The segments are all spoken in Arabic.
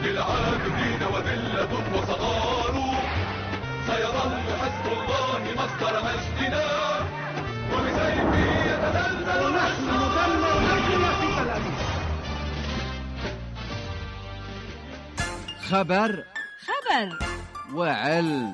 للعابدين وذلة وصغار، سيظل حزب الله مصدر مجدنا، وبسيفه يتزلزل ونحن ندمر مجدنا في تل أبيب. خبر وعلم.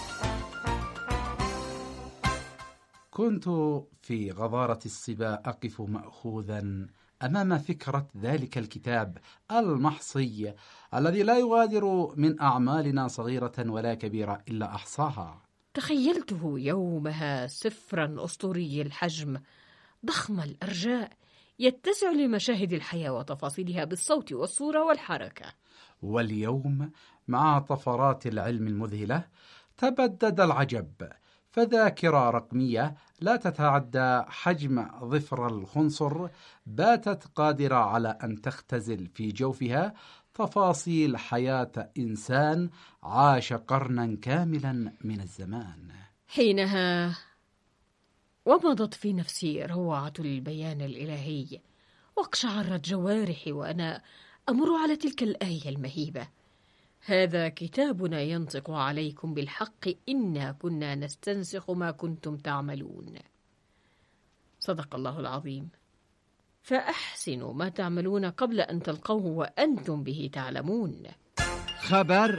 كنت في غضارة الصبا أقف مأخوذا أمام فكرة ذلك الكتاب المحصي الذي لا يغادر من أعمالنا صغيرة ولا كبيرة إلا أحصاها. تخيلته يومها سفرا أسطوري الحجم ضخم الأرجاء، يتسع لمشاهد الحياة وتفاصيلها بالصوت والصورة والحركة. واليوم مع طفرات العلم المذهلة تبدد العجب، فذاكرة رقمية لا تتعدى حجم ظفر الخنصر باتت قادرة على أن تختزل في جوفها تفاصيل حياة إنسان عاش قرنا كاملا من الزمان. حينها ومضت في نفسي روعة البيان الإلهي، واقشعرت جوارحي وأنا أمر على تلك الآية المهيبة: هذا كتابنا ينطق عليكم بالحق إنا كنا نستنسخ ما كنتم تعملون. صدق الله العظيم. فأحسنوا ما تعملون قبل أن تلقوه وأنتم به تعلمون. خبر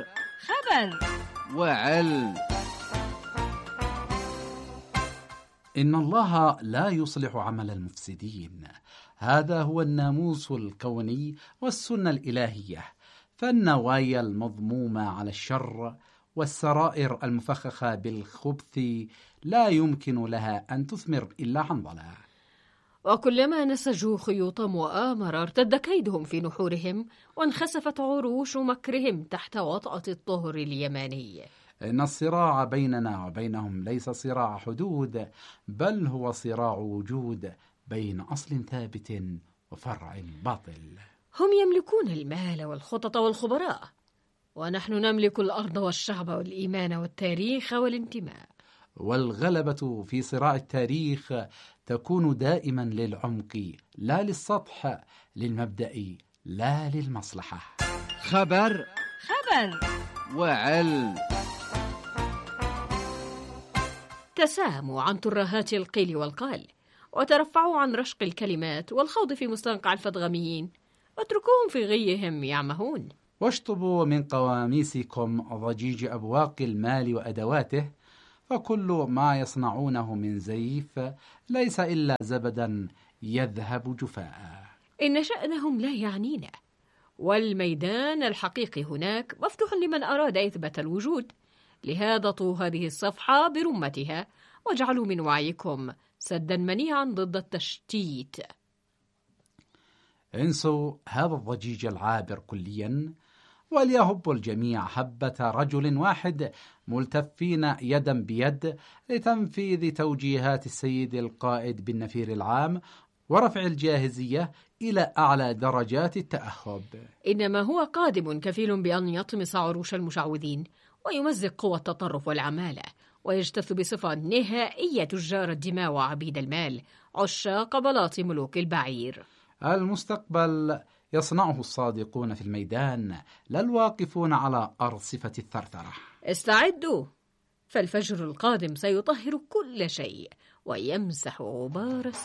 وعلم. إن الله لا يصلح عمل المفسدين، هذا هو الناموس الكوني والسنة الإلهية. فالنوايا المضمومة على الشر والسرائر المفخخة بالخبث لا يمكن لها أن تثمر إلا حنظلة. وكلما نسجوا خيوط مؤامرة ارتد كيدهم في نحورهم، وانخسفت عروش مكرهم تحت وطأة الطهر اليماني. إن الصراع بيننا وبينهم ليس صراع حدود، بل هو صراع وجود بين أصل ثابت وفرع باطل. هم يملكون المال والخطط والخبراء، ونحن نملك الأرض والشعب والإيمان والتاريخ والانتماء. والغلبة في صراع التاريخ تكون دائما للعمق لا للسطح، للمبدأ لا للمصلحة. خبر وعلم. تساموا عن ترهات القيل والقال، وترفعوا عن رشق الكلمات والخوض في مستنقع الفضغميين، واتركوهم في غيهم يعمهون. واشطبوا من قواميسكم ضجيج أبواق المال وأدواته، فكل ما يصنعونه من زيف ليس إلا زبدا يذهب جفاء. إن شأنهم لا يعنينا، والميدان الحقيقي هناك مفتوح لمن أراد إثبات الوجود. لهذا طوا هذه الصفحة برمتها، واجعلوا من وعيكم سدا منيعا ضد التشتيت. انسوا هذا الضجيج العابر كليا، وليهب الجميع هبة رجل واحد ملتفين يدا بيد لتنفيذ توجيهات السيد القائد بالنفير العام ورفع الجاهزية إلى أعلى درجات التأهب. إنما هو قادم كفيل بأن يطمس عروش المشعوذين، ويمزق قوى التطرف والعمالة، ويجتث بصفة نهائية تجار الدماء وعبيد المال، عشاق بلاط ملوك البعير. المستقبل يصنعه الصادقون في الميدان، لا الواقفون على أرصفة الثرثرة. استعدوا، فالفجر القادم سيطهر كل شيء ويمسح غبار